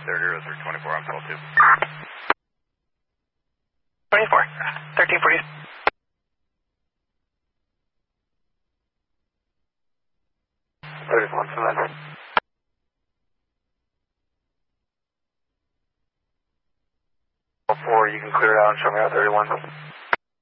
30 through 24, I'm told 2. 24, 1340. Four, you can clear it out and show me out 31.